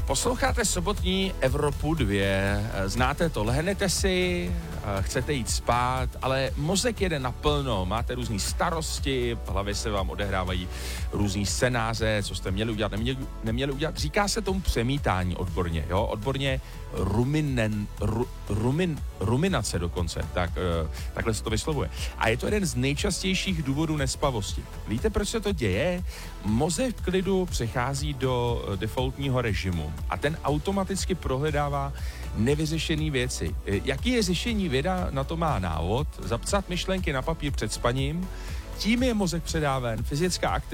Posloucháte sobotní Evropu 2, znáte to, lehnete si, chcete jít spát, ale mozek jede naplno, máte různý starosti, v hlavě se vám odehrávají různý scénáře, co jste měli udělat, neměli udělat. Říká se tomu přemítání odborně, jo, odborně ruminace dokonce, takhle se to vyslovuje. A je to jeden z nejčastějších důvodů nespavosti. Víte, proč se to děje? Mozek v klidu přechází do defaultního režimu a ten automaticky prohledává nevyřešené věci. Jaký je řešení? Věda na to má návod, zapsat myšlenky na papír před spaním, tím je mozek předáven, fyzická aktivita